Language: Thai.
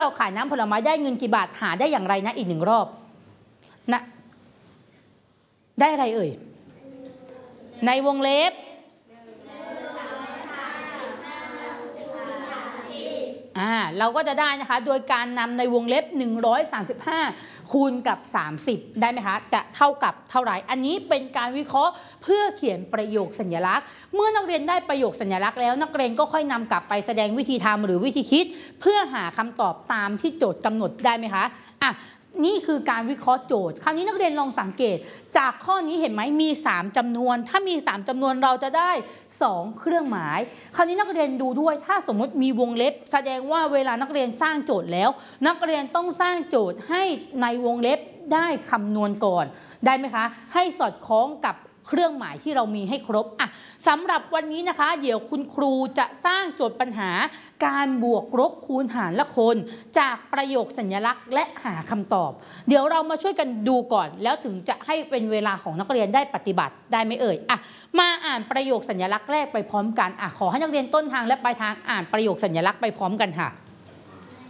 เราขายน้ำผลไม้ได้เงินกี่บาทหาได้อย่างไรนะอีก1 รอบนะได้อะไรเอ่ยในวงเล็บเราก็จะได้นะคะโดยการนำในวงเล็บ135คูณกับ30ได้ไหมคะจะเท่ากับเท่าไหร่อันนี้เป็นการวิเคราะห์เพื่อเขียนประโยคสัญลักษณ์เมื่อนักเรียนได้ประโยคสัญลักษณ์แล้วนักเรียนก็ค่อยนำกลับไปแสดงวิธีทำหรือวิธีคิดเพื่อหาคำตอบตามที่โจทย์กำหนดได้ไหมคะนี่คือการวิเคราะห์โจทย์คราวนี้นักเรียนลองสังเกตจากข้อนี้เห็นไหมมี3จำนวนถ้ามี3จำนวนเราจะได้2เครื่องหมายคราวนี้นักเรียนดูด้วยถ้าสมมติมีวงเล็บแสดงว่าเวลานักเรียนสร้างโจทย์แล้วนักเรียนต้องสร้างโจทย์ให้ในวงเล็บได้คำนวณก่อนได้ไหมคะให้สอดคล้องกับเครื่องหมายที่เรามีให้ครบสำหรับวันนี้นะคะเดี๋ยวคุณครูจะสร้างโจทย์ปัญหาการบวกลบคูณหารละคนจากประโยคสัญลักษณ์และหาคำตอบเดี๋ยวเรามาช่วยกันดูก่อนแล้วถึงจะให้เป็นเวลาของนักเรียนได้ปฏิบัติได้ไหมเอ่ยมาอ่านประโยคสัญลักษณ์แรกไปพร้อมกันขอให้นักเรียนต้นทางและปลายทางอ่านประโยคสัญลักษณ์ไปพร้อมกันค่ะ